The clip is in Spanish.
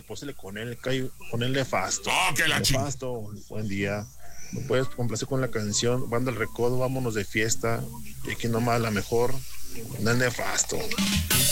posible con el nefasto. ¡Oh, que la chingada! Nefasto, buen día. ¿Me puedes complacer con la canción Banda El Recodo, vámonos de fiesta? Y aquí nomás la mejor, con el nefasto.